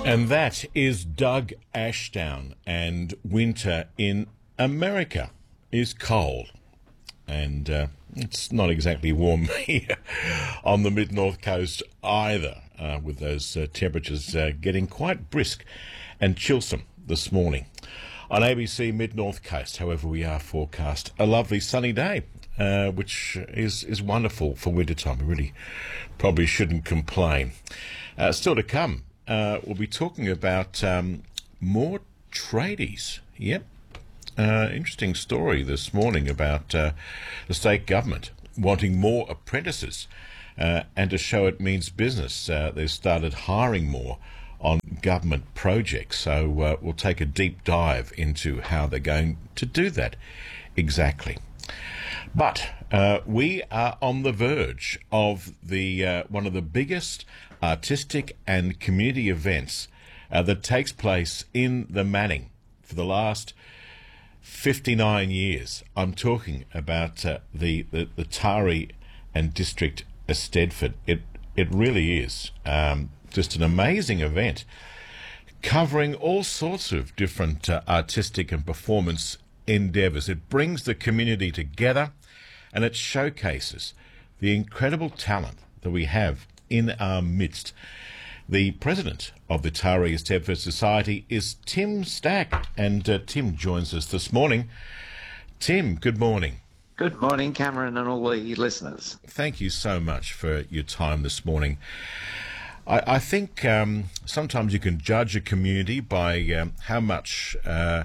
And that is Doug Ashdown, and winter in America is cold. And it's not exactly warm here on the mid-north coast either, with those temperatures getting quite brisk and chillsome this morning. On ABC Mid-North Coast, however, we are forecast a lovely sunny day, which is wonderful for wintertime. We really probably shouldn't complain. Still to come, we'll be talking about more tradies. Yep. Interesting story this morning about the state government wanting more apprentices, and to show it means business, they've started hiring more on government projects. So we'll take a deep dive into how they're going to do that exactly. But we are on the verge of the one of the biggest artistic and community events that takes place in the Manning for the last 59 years. I'm talking about the Taree and District Eisteddfod. It really is just an amazing event covering all sorts of different artistic and performance endeavours. It brings the community together and it showcases the incredible talent that we have in our midst. The president of the Taree Eisteddfod Society is Tim Stack, and Tim joins us this morning. Tim, good morning. Good morning, Cameron, and all the listeners. Thank you so much for your time this morning. I think sometimes you can judge a community by how much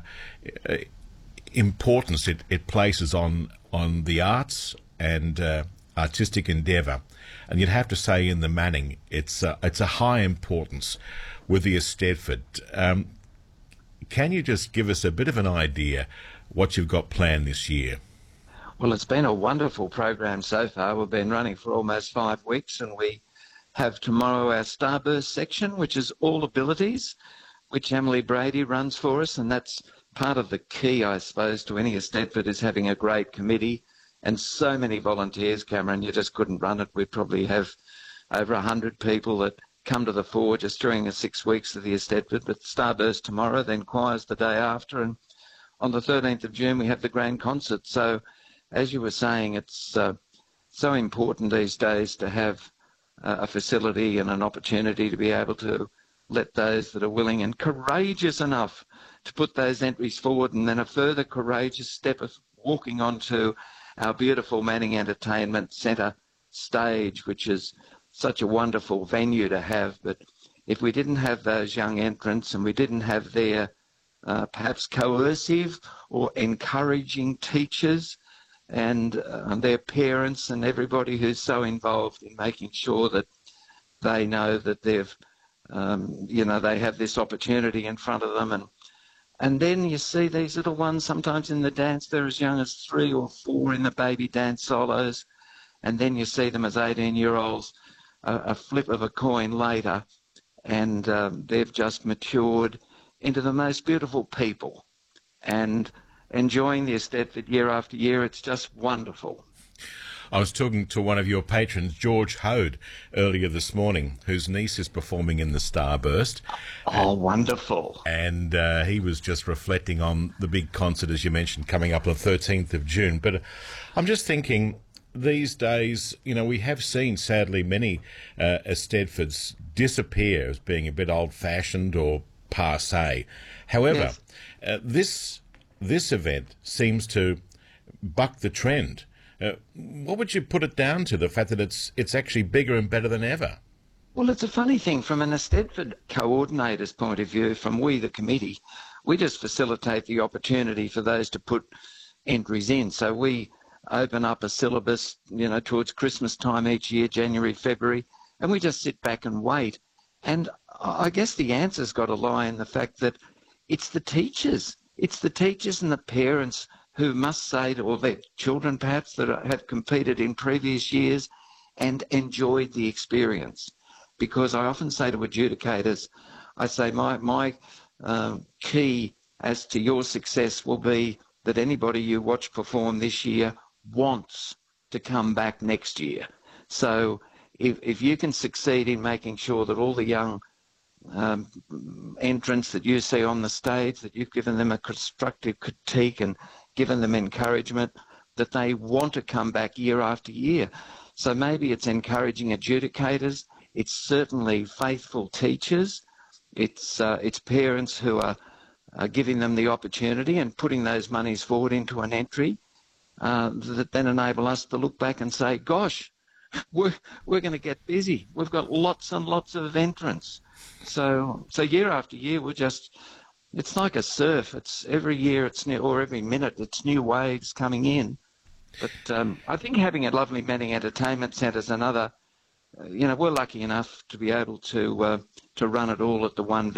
importance it places on the arts and artistic endeavour. And you'd have to say in the Manning, it's a high importance with the Eisteddfod. Can you just give us a bit of an idea what you've got planned this year? Well, it's been a wonderful program so far. We've been running for almost 5 weeks, and we have tomorrow our Starburst section, which is all abilities, which Emily Brady runs for us, and that's part of the key, I suppose, to any Eisteddfod is having a great committee and so many volunteers, Cameron. You just couldn't run it. We probably have over 100 people that come to the fore just during the 6 weeks of the Eisteddfod. But Starburst tomorrow, then choirs the day after, and on the 13th of June we have the grand concert. So, as you were saying, it's so important these days to have a facility and an opportunity to be able to let those that are willing and courageous enough to put those entries forward, and then a further courageous step of walking onto our beautiful Manning Entertainment Centre stage, which is such a wonderful venue to have. But if we didn't have those young entrants and we didn't have their perhaps coercive or encouraging teachers and their parents and everybody who's so involved in making sure that they know that they've, they have this opportunity in front of them. And then you see these little ones, sometimes in the dance, they're as young as 3 or 4 in the baby dance solos. And then you see them as 18-year-olds, a flip of a coin later, and they've just matured into the most beautiful people. And enjoying the Eisteddfod year after year, it's just wonderful. I was talking to one of your patrons, George Hode, earlier this morning, whose niece is performing in the Starburst. Oh, wonderful. And he was just reflecting on the big concert, as you mentioned, coming up on the 13th of June. But I'm just thinking, these days, we have seen, sadly, many Eisteddfods disappear as being a bit old-fashioned or passé. However, yes. This event seems to buck the trend. What would you put it down to, the fact that it's actually bigger and better than ever? Well, it's a funny thing. From an Eisteddfod coordinator's point of view, from we, the committee, we just facilitate the opportunity for those to put entries in. So we open up a syllabus, towards Christmas time each year, January, February, and we just sit back and wait. And I guess the answer's got to lie in the fact that it's the teachers. It's the teachers and the parents who must say to all their children, perhaps, that have competed in previous years and enjoyed the experience. Because I often say to adjudicators, I say my key as to your success will be that anybody you watch perform this year wants to come back next year. So if you can succeed in making sure that all the young entrants that you see on the stage, that you've given them a constructive critique and given them encouragement, that they want to come back year after year. So maybe it's encouraging adjudicators, it's certainly faithful teachers, it's parents who are giving them the opportunity and putting those monies forward into an entry that then enable us to look back and say, gosh, we're going to get busy. We've got lots and lots of entrants. So year after year, it's like a surf. It's every year it's new, or every minute it's new waves coming in. But I think having a lovely Manning Entertainment Centre is another. We're lucky enough to be able to run it all at the one